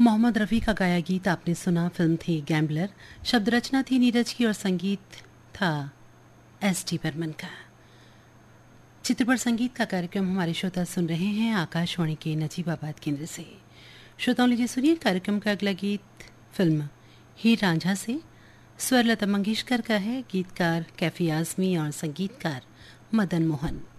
मोहम्मद रफ़ी का गाया गीत आपने सुना। फिल्म थी गैम्बलर। शब्द रचना थी नीरज की और संगीत था एस.डी. बर्मन का। चित्रपट संगीत का कार्यक्रम हमारे श्रोता सुन रहे हैं आकाशवाणी के नजीबाबाद केंद्र से। श्रोताओं लीजिए सुनिए कार्यक्रम का अगला गीत फिल्म हीर रांझा से। स्वर लता मंगेशकर का है, गीतकार कैफी आजमी और संगीतकार मदन मोहन।